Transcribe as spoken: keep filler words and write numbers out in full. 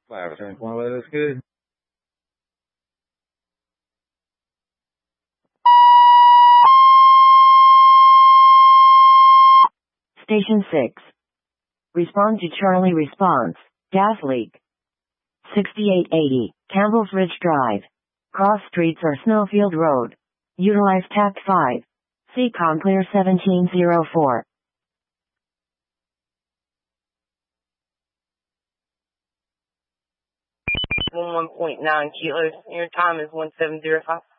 Five, ten, one, that's good. Station six. Respond to Charlie response. Gas leak. sixty-eight eighty, Campbell's Ridge Drive. Cross streets or Snowfield Road. Utilize tact five. C COM clear seventeen oh four. one point nine kilos. Your time is one seven zero five.